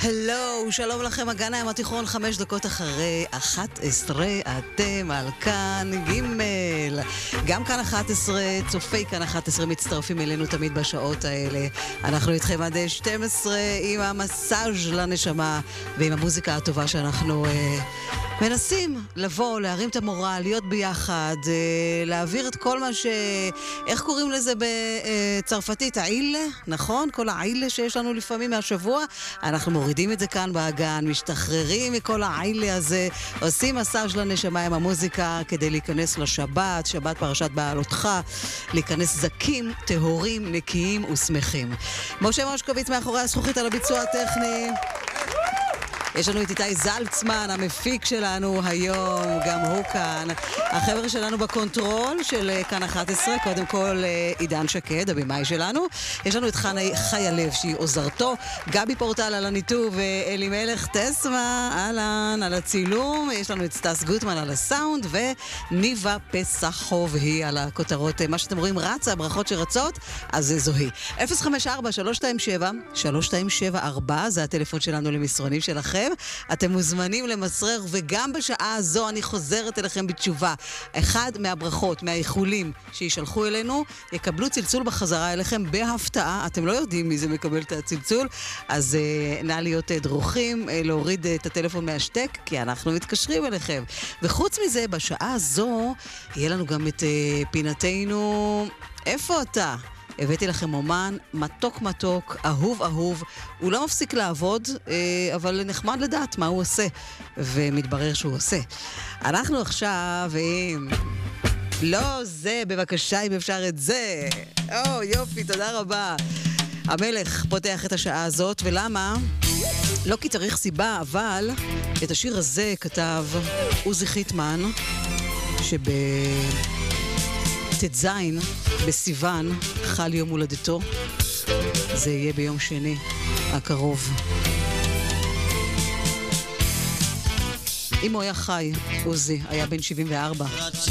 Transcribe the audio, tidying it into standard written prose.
הלו, שלום לכם, הגן הים התיכון, 5 דקות אחרי 11, אתם על כאן ג'. גם כאן 11, צופי כאן 11 מצטרפים אלינו תמיד בשעות האלה. אנחנו איתכם עד 12 עם המסאז' לנשמה ועם המוזיקה הטובה שאנחנו מנסים לבוא, להרים את המורל, להיות ביחד, להעביר את כל מה איך קוראים לזה בצרפתית? העילה, נכון? כל העילה שיש לנו לפעמים מהשבוע. אנחנו מורידים את זה כאן באגן, משתחררים מכל העילה הזה, עושים מסאז' לנשמה עם המוזיקה כדי להיכנס לשבת, שבת פרשת בעלותך, להיכנס זקים, טהורים, נקיים ושמחים. משה מושקוביץ מאחורי הזכוכית על הביצוע הטכני. יש לנו את איתי זלצמן, המפיק שלנו היום, גם הוא כאן. החבר'ה שלנו בקונטרול של כאן 11, קודם כל עידן שקד, הבמאי שלנו. יש לנו את חיה לב, שהיא עוזרתו, גבי פורטל על הניתוב, ואלי מלך טסמה, אלן, על הצילום. יש לנו את סטס גוטמן על הסאונד, וניבה פסחוב היא על הכותרות. מה שאתם רואים רצה, ברכות שרצות, אז זוהי. 054-327-3274, זה הטלפון שלנו למסרונים שלכם. אתם מוזמנים למסרר, וגם בשעה הזו אני חוזרת אליכם בתשובה. אחד מהברכות, מהאיחולים שישלחו אלינו, יקבלו צלצול בחזרה אליכם בהפתעה. אתם לא יודעים מי זה מקבל את הצלצול, אז נא להיות דרוכים, להוריד את הטלפון מהשתק, כי אנחנו מתקשרים אליכם. וחוץ מזה, בשעה הזו יהיה לנו גם את פינתנו איפה אתה? הבאתי לכם אומן מתוק מתוק, אהוב אהוב. הוא לא מפסיק לעבוד, אבל נחמד לדעת מה הוא עושה, ומתברר שהוא עושה. אנחנו עכשיו עם לא זה, בבקשה אם אפשר את זה. יופי, תודה רבה. המלך פותח את השעה הזאת, ולמה? לא כי צריך סיבה, אבל את השיר הזה כתב עוזי חיטמן, ט"ז בסיוון חל יום הולדתו. זה יהיה ביום שני הקרוב. אם הוא היה חי, עוזי היה בן 74.